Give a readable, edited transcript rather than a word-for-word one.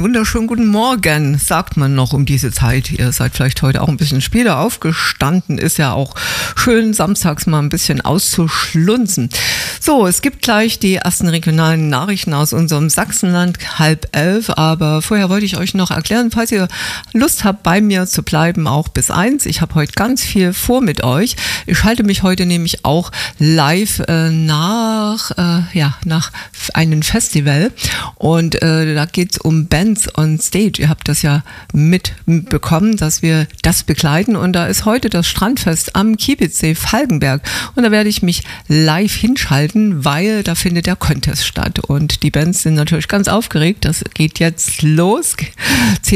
wunderschönen guten Morgen, sagt man noch um diese Zeit. Ihr seid vielleicht heute auch ein bisschen später aufgestanden. Ist ja auch schön, samstags mal ein bisschen auszuschlunzen. So, es gibt gleich die ersten regionalen Nachrichten aus unserem Sachsenland, 10:30. Aber vorher wollte ich euch noch erklären, falls ihr Lust habt, bei mir zu bleiben, auch bis 1. Ich habe heute ganz viel vor mit euch. Ich schalte mich heute nämlich auch live nach einem Festival. Und da geht es um Bands on Stage. Ihr habt das ja mitbekommen, dass wir das begleiten. Und da ist heute das Strandfest am Kiebitzsee Falkenberg. Und da werde ich mich live hinschalten, weil da findet der Contest statt. Und die Bands sind natürlich ganz aufgeregt. Das geht jetzt los.